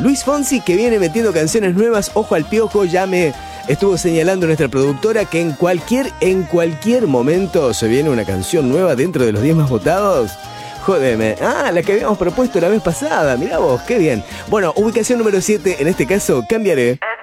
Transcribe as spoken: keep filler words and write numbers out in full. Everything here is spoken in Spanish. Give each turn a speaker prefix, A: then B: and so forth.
A: Luis Fonsi, que viene metiendo canciones nuevas. Ojo al piojo, ya me estuvo señalando nuestra productora que en cualquier, en cualquier momento se viene una canción nueva dentro de los diez más votados. Jódeme. Ah, la que habíamos propuesto la vez pasada. Mirá vos, qué bien. Bueno, ubicación número siete, en este caso, cambiaré.